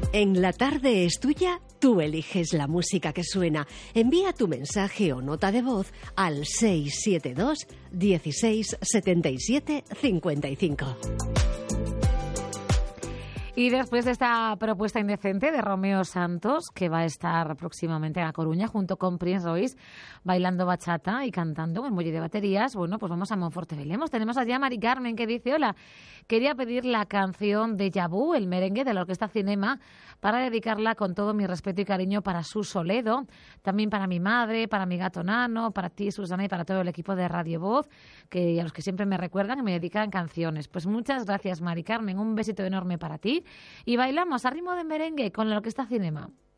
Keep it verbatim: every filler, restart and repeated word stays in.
En La Tarde es Tuya, tú eliges la música que suena. Envía tu mensaje o nota de voz al seis siete dos, dieciséis, setenta y siete, cincuenta y cinco. Y después de esta propuesta indecente de Romeo Santos, que va a estar próximamente en A Coruña junto con Prince Royce, bailando bachata y cantando en muelle de baterías, bueno, pues vamos a Monforte Velemos. Tenemos allá a Mari Carmen que dice: hola, quería pedir la canción de Yabú, el merengue de la Orquesta Cinema, para dedicarla con todo mi respeto y cariño para su Soledo, también para mi madre, para mi gato Nano, para ti, Susana, y para todo el equipo de Radio Voz, que a los que siempre me recuerdan y me dedican canciones. Pues muchas gracias, Mari Carmen, un besito enorme para ti. Y bailamos a ritmo de merengue con la Orquesta Cinema.